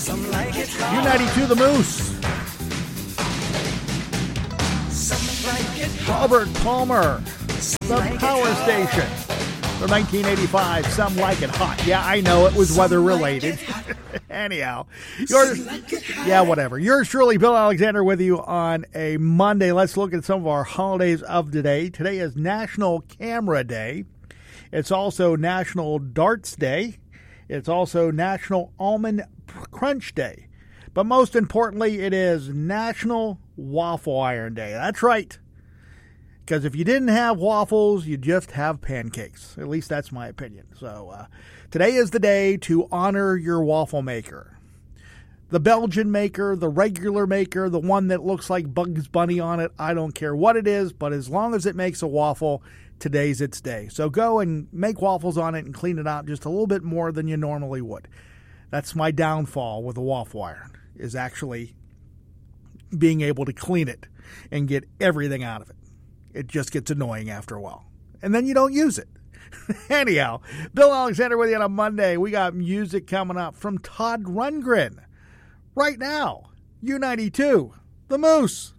U92 The Moose. Robert Palmer, The Power Station. The 1985, Some Like It Hot. Yeah, I know it was weather related. Anyhow, whatever. Yours truly, Bill Alexander, with you on a Monday. Let's look at some of our holidays of today. Today is National Camera Day. It's also National Darts Day. It's also National Almond Crunch Day. But most importantly, it is National Waffle Iron Day. That's right. Because if you didn't have waffles, you just have pancakes. At least that's my opinion. So today is the day to honor your waffle maker. The Belgian maker, the regular maker, the one that looks like Bugs Bunny on it. I don't care what it is, but as long as it makes a waffle, today's its day. So go and make waffles on it and clean it out just a little bit more than you normally would. That's my downfall with a waffle iron, is actually being able to clean it and get everything out of it. It just gets annoying after a while. And then you don't use it. Anyhow, Bill Alexander with you on a Monday. We got music coming up from Todd Rundgren. Right now, U92, The Moose.